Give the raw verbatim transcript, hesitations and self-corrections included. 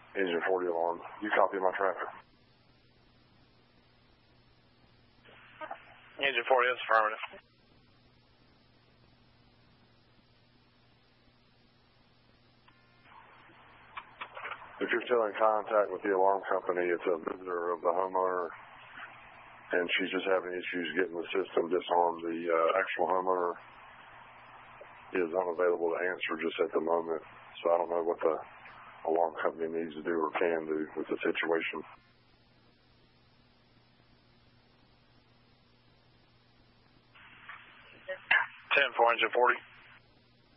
Engine forty alarm. You copy my traffic? Engine forty, that's affirmative. If you're still in contact with the alarm company, it's a visitor of the homeowner, and she's just having issues getting the system disarmed. The uh, actual homeowner is unavailable to answer just at the moment, so I don't know what the alarm company needs to do or can do with the situation. ten four, engine forty.